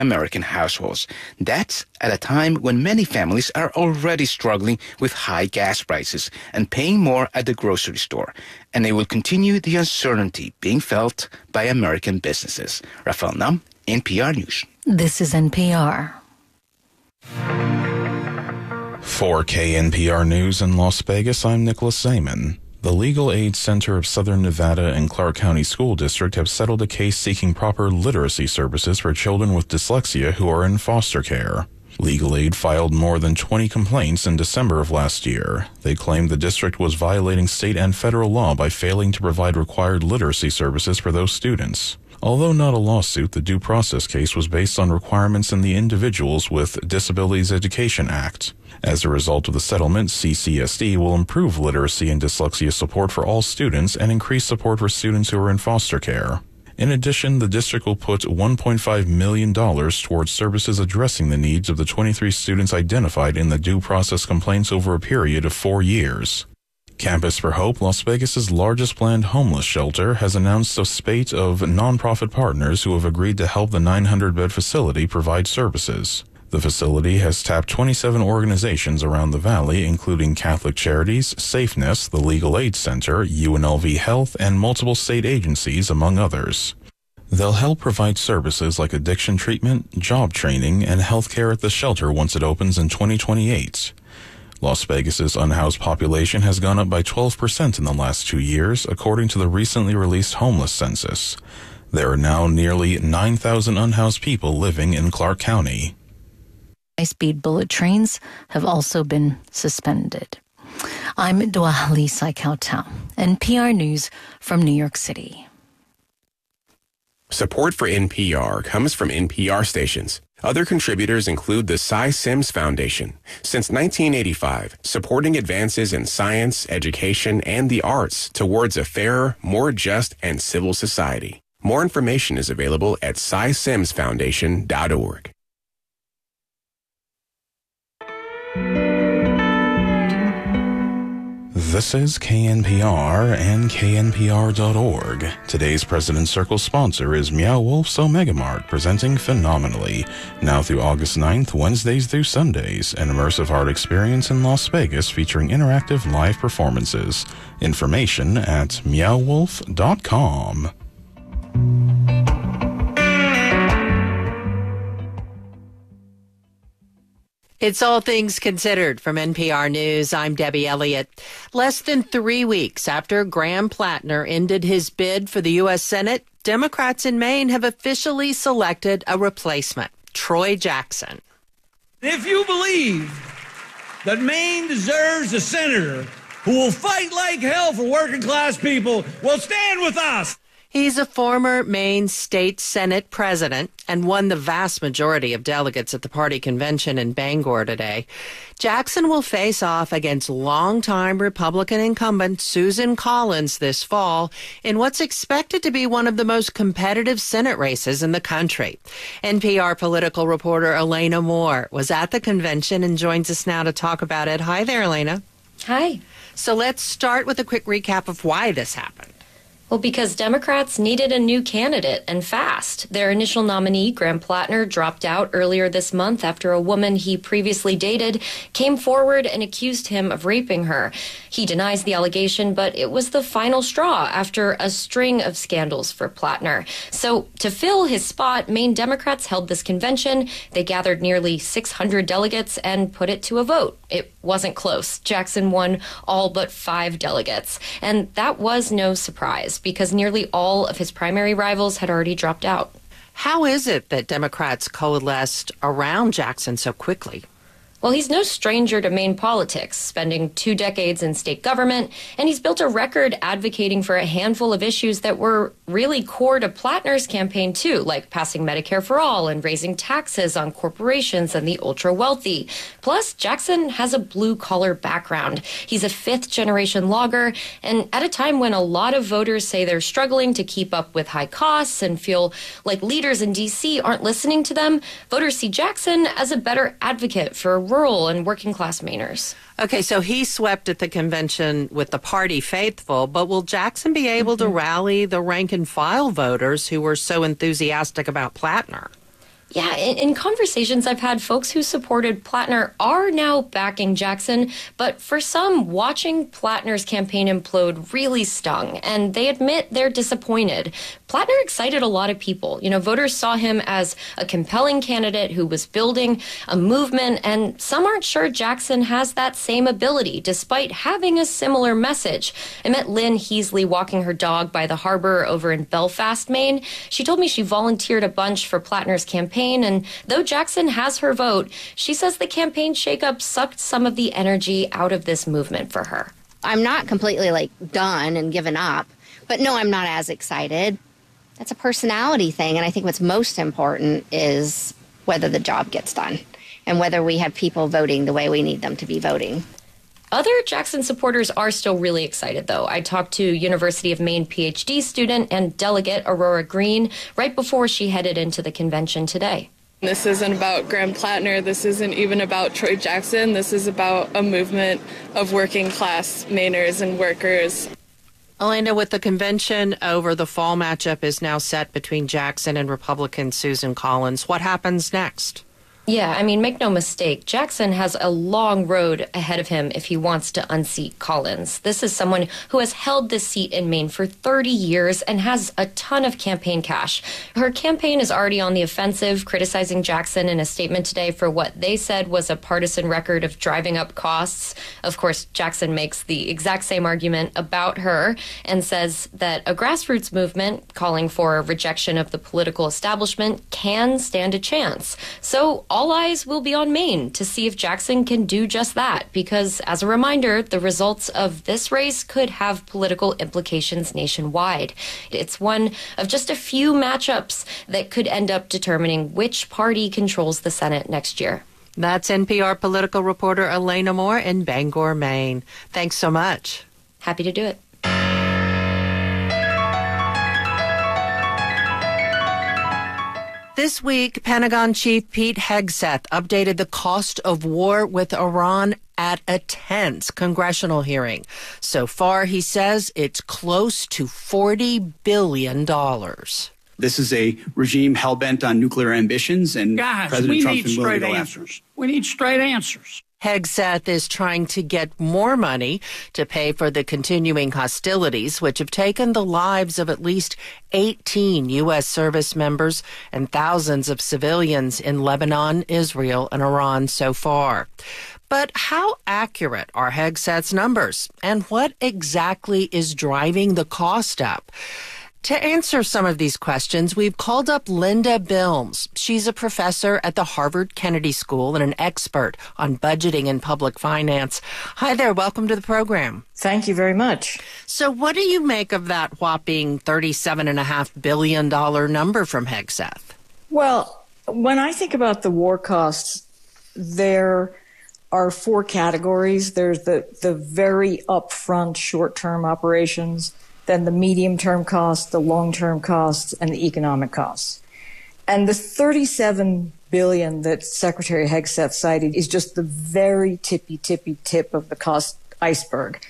American households. That's at a time when many families are already struggling with high gas prices and paying more at the grocery store. And they will continue the uncertainty being felt by American businesses. Rafael Nam, NPR News. This is NPR. For KNPR News in Las Vegas, I'm Nicholas Zaman. The Legal Aid Center of Southern Nevada and Clark County School District have settled a case seeking proper literacy services for children with dyslexia who are in foster care. Legal Aid filed more than 20 complaints in December of last year. They claimed the district was violating state and federal law by failing to provide required literacy services for those students. Although not a lawsuit, the due process case was based on requirements in the Individuals with Disabilities Education Act. As a result of the settlement, CCSD will improve literacy and dyslexia support for all students and increase support for students who are in foster care. In addition, the district will put $1.5 million towards services addressing the needs of the 23 students identified in the due process complaints over a period of 4 years. Campus for Hope, Las Vegas's largest planned homeless shelter, has announced a spate of nonprofit partners who have agreed to help the 900-bed facility provide services. The facility has tapped 27 organizations around the valley, including Catholic Charities, Safeness, the Legal Aid Center, UNLV Health, and multiple state agencies, among others. They'll help provide services like addiction treatment, job training, and health care at the shelter once it opens in 2028. Las Vegas's unhoused population has gone up by 12% in the last 2 years, according to the recently released homeless census. There are now nearly 9,000 unhoused people living in Clark County. High-speed bullet trains have also been suspended. I'm Dwali Saikauta, NPR News from New York City. Support for NPR comes from NPR stations. Other contributors include the Cy Sims Foundation. Since 1985, supporting advances in science, education, and the arts towards a fairer, more just, and civil society. More information is available at cysimsfoundation.org. This is KNPR and KNPR.org. Today's President's Circle sponsor is Meow Wolf's Omega Mart, presenting Phenomenally. Now through August 9th, Wednesdays through Sundays, an immersive art experience in Las Vegas featuring interactive live performances. Information at meowwolf.com. It's All Things Considered from NPR News. I'm Debbie Elliott. Less than 3 weeks after Graham Plattner ended his bid for the U.S. Senate, Democrats in Maine have officially selected a replacement, Troy Jackson. If you believe that Maine deserves a senator who will fight like hell for working class people, well, stand with us. He's a former Maine State Senate president and won the vast majority of delegates at the party convention in Bangor today. Jackson will face off against longtime Republican incumbent Susan Collins this fall in what's expected to be one of the most competitive Senate races in the country. NPR political reporter Elena Moore was at the convention and joins us now to talk about it. Hi there, Elena. Hi. So let's start with a quick recap of why this happened. Well, because Democrats needed a new candidate, and fast. Their initial nominee, Graham Plattner, dropped out earlier this month after a woman he previously dated came forward and accused him of raping her. He denies the allegation, but it was the final straw after a string of scandals for Plattner. So to fill his spot, Maine Democrats held this convention. They gathered nearly 600 delegates and put it to a vote. It wasn't close. Jackson won all but 5 delegates. And that was no surprise, because nearly all of his primary rivals had already dropped out. How is it that Democrats coalesced around Jackson so quickly? Well, he's no stranger to Maine politics, spending 2 decades in state government, and he's built a record advocating for a handful of issues that were really core to Plattner's campaign, too, like passing Medicare for all and raising taxes on corporations and the ultra-wealthy. Plus, Jackson has a blue-collar background. He's a fifth-generation logger, and at a time when a lot of voters say they're struggling to keep up with high costs and feel like leaders in D.C. aren't listening to them, voters see Jackson as a better advocate for rural and working-class Mainers. Okay, so he swept at the convention with the party faithful, but will Jackson be able to rally the rank-and-file voters who were so enthusiastic about Plattner? Yeah, in conversations I've had, folks who supported Plattner are now backing Jackson, but for some, watching Plattner's campaign implode really stung, and they admit they're disappointed. Plattner excited a lot of people. Voters saw him as a compelling candidate who was building a movement, and some aren't sure Jackson has that same ability, despite having a similar message. I met Lynn Heasley walking her dog by the harbor over in Belfast, Maine. She told me she volunteered a bunch for Plattner's campaign, and though Jackson has her vote, she says the campaign shakeup sucked some of the energy out of this movement for her. I'm not completely done and given up, but no, I'm not as excited. That's a personality thing, and I think what's most important is whether the job gets done and whether we have people voting the way we need them to be voting. Other Jackson supporters are still really excited, though. I talked to University of Maine PhD student and delegate Aurora Green right before she headed into the convention today. This isn't about Graham Plattner. This isn't even about Troy Jackson. This is about a movement of working class Mainers and workers. Elena, with the convention over, the fall matchup is now set between Jackson and Republican Susan Collins. What happens next? Yeah, make no mistake, Jackson has a long road ahead of him if he wants to unseat Collins. This is someone who has held this seat in Maine for 30 years and has a ton of campaign cash. Her campaign is already on the offensive, criticizing Jackson in a statement today for what they said was a partisan record of driving up costs. Of course, Jackson makes the exact same argument about her and says that a grassroots movement calling for a rejection of the political establishment can stand a chance. So all eyes will be on Maine to see if Jackson can do just that, because, as a reminder, the results of this race could have political implications nationwide. It's one of just a few matchups that could end up determining which party controls the Senate next year. That's NPR political reporter Elena Moore in Bangor, Maine. Thanks so much. Happy to do it. This week, Pentagon Chief Pete Hegseth updated the cost of war with Iran at a tense congressional hearing. So far, he says it's close to $40 billion. This is a regime hell-bent on nuclear ambitions, and President Trump's been willing to go after it. We need straight answers. Hegseth is trying to get more money to pay for the continuing hostilities, which have taken the lives of at least 18 U.S. service members and thousands of civilians in Lebanon, Israel, and Iran so far. But how accurate are Hegseth's numbers, and what exactly is driving the cost up? To answer some of these questions, we've called up Linda Bilmes. She's a professor at the Harvard Kennedy School and an expert on budgeting and public finance. Hi there. Welcome to the program. Thank you very much. So what do you make of that whopping $37.5 billion number from Hegseth? Well, when I think about the war costs, there are four categories. There's the very upfront short-term operations, then the medium-term costs, the long-term costs, and the economic costs. And the $37 billion that Secretary Hegseth cited is just the very tippy tip of the cost iceberg.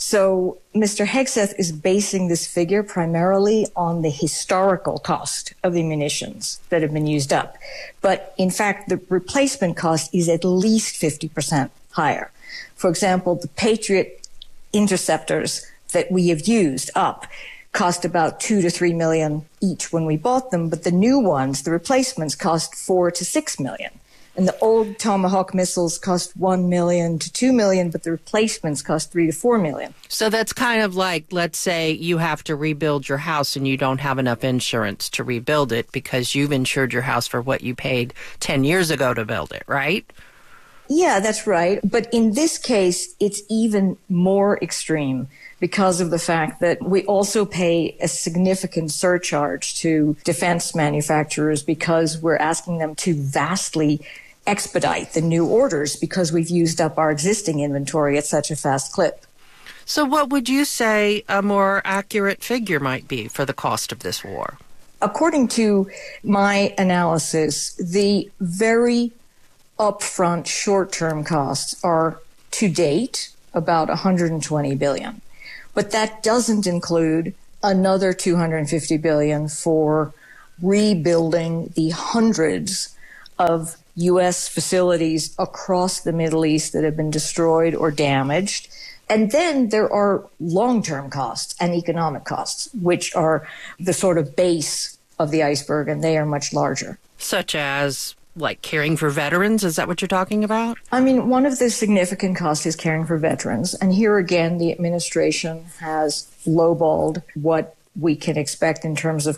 So Mr. Hegseth is basing this figure primarily on the historical cost of the munitions that have been used up. But in fact, the replacement cost is at least 50% higher. For example, the Patriot interceptors that we have used up cost about $2 to $3 million each when we bought them, but the new ones, the replacements, cost $4 to $6 million. And the old Tomahawk missiles cost $1 million to $2 million, but the replacements cost $3 to $4 million. So that's kind of like, let's say you have to rebuild your house and you don't have enough insurance to rebuild it because you've insured your house for what you paid 10 years ago to build it, right? Yeah, that's right. But in this case, it's even more extreme because of the fact that we also pay a significant surcharge to defense manufacturers because we're asking them to vastly expedite the new orders because we've used up our existing inventory at such a fast clip. So what would you say a more accurate figure might be for the cost of this war? According to my analysis, the very upfront short-term costs are, to date, about $120 billion. But that doesn't include another $250 billion for rebuilding the hundreds of U.S. facilities across the Middle East that have been destroyed or damaged. And then there are long-term costs and economic costs, which are the sort of base of the iceberg, and they are much larger. Such as, like, caring for veterans? Is that what you're talking about? I mean, one of the significant costs is caring for veterans. And here again, the administration has lowballed what we can expect in terms of